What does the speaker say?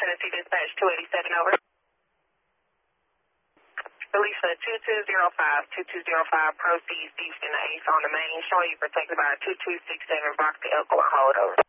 Tennessee Dispatch 287, over. Alicia 2205, proceeds east and ace on the main, showing you protected by a 2267 box to Elko, hold over.